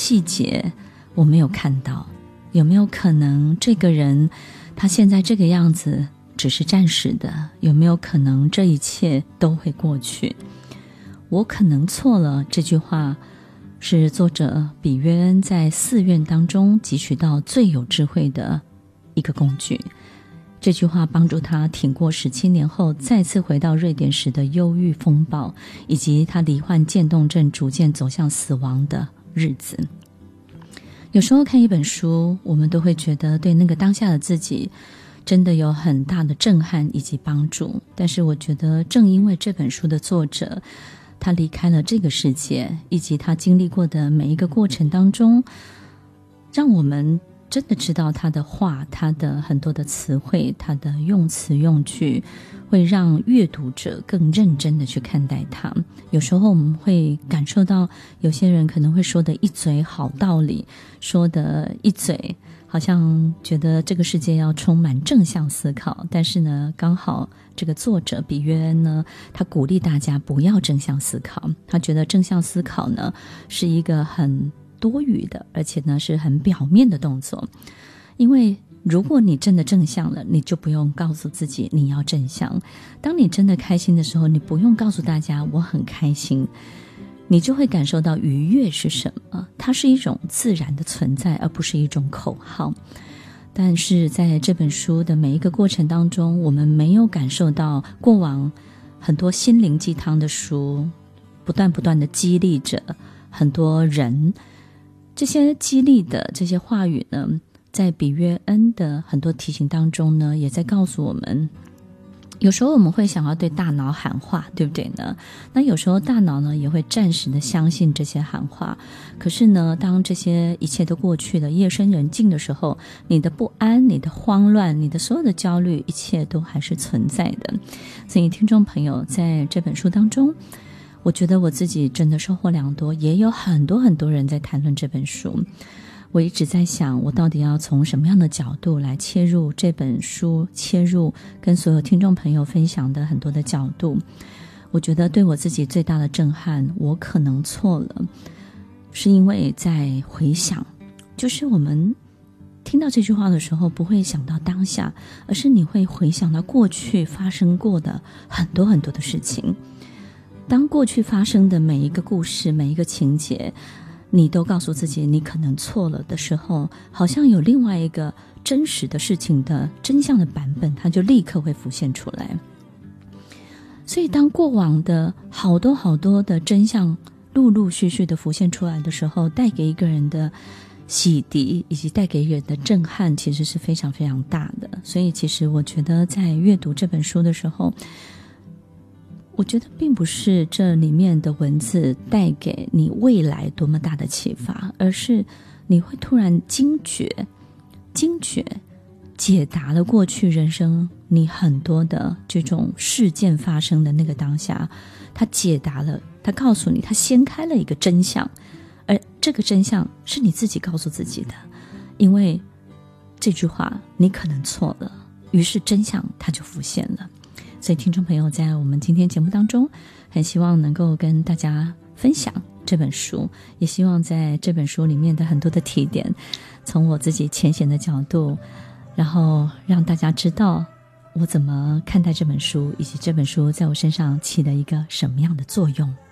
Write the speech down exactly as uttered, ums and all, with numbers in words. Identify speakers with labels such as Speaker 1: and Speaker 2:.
Speaker 1: 细节我没有看到？有没有可能这个人他现在这个样子只是暂时的？有没有可能这一切都会过去？我可能错了，这句话是作者比约恩在寺院当中汲取到最有智慧的一个工具。这句话帮助他挺过十七年后再次回到瑞典时的忧郁风暴，以及他罹患渐冻症逐渐走向死亡的日子。有时候看一本书，我们都会觉得对那个当下的自己真的有很大的震撼以及帮助，但是我觉得正因为这本书的作者他离开了这个世界，以及他经历过的每一个过程当中，让我们真的知道他的话，他的很多的词汇，他的用词用句会让阅读者更认真的去看待他。有时候我们会感受到有些人可能会说的一嘴好道理，说的一嘴好像觉得这个世界要充满正向思考，但是呢，刚好这个作者比约恩呢，他鼓励大家不要正向思考。他觉得正向思考呢是一个很多余的，而且呢是很表面的动作。因为如果你真的正向了，你就不用告诉自己你要正向。当你真的开心的时候，你不用告诉大家我很开心，你就会感受到愉悦是什么。它是一种自然的存在，而不是一种口号。但是在这本书的每一个过程当中，我们没有感受到过往很多心灵鸡汤的书不断不断的激励着很多人。这些激励的这些话语呢，在比约恩的很多提醒当中呢，也在告诉我们，有时候我们会想要对大脑喊话，对不对呢？那有时候大脑呢也会暂时的相信这些喊话，可是呢，当这些一切都过去了，夜深人静的时候，你的不安，你的慌乱，你的所有的焦虑，一切都还是存在的。所以听众朋友，在这本书当中，我觉得我自己真的收获良多，也有很多很多人在谈论这本书。我一直在想，我到底要从什么样的角度来切入这本书，切入跟所有听众朋友分享的很多的角度。我觉得对我自己最大的震撼，我可能错了，是因为在回想，就是我们听到这句话的时候，不会想到当下，而是你会回想到过去发生过的很多很多的事情。当过去发生的每一个故事，每一个情节，你都告诉自己你可能错了的时候，好像有另外一个真实的事情的真相的版本，它就立刻会浮现出来。所以当过往的好多好多的真相陆陆续续的浮现出来的时候，带给一个人的洗涤以及带给人的震撼其实是非常非常大的。所以其实我觉得在阅读这本书的时候，我觉得并不是这里面的文字带给你未来多么大的启发，而是你会突然惊觉惊觉解答了过去人生你很多的这种事件发生的那个当下，它解答了，它告诉你，它掀开了一个真相，而这个真相是你自己告诉自己的。因为这句话你可能错了，于是真相它就浮现了。所以听众朋友，在我们今天节目当中，很希望能够跟大家分享这本书，也希望在这本书里面的很多的提点，从我自己浅显的角度，然后让大家知道我怎么看待这本书，以及这本书在我身上起了一个什么样的作用。